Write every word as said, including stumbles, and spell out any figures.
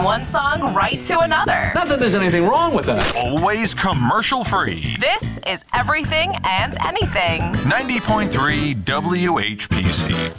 one song right to another. Not that there's anything wrong with that. Always commercial-free. This is Everything and Anything. ninety point three W H P C.